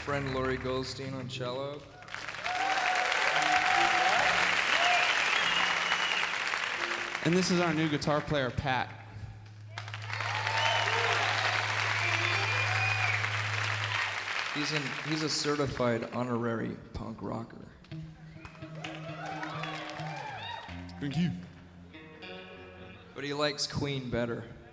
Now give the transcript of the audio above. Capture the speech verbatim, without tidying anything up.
friend Laurie Goldstein on cello. And this is our new guitar player, Pat. He's an he's a certified honorary punk rocker. Thank you. But he likes Queen better.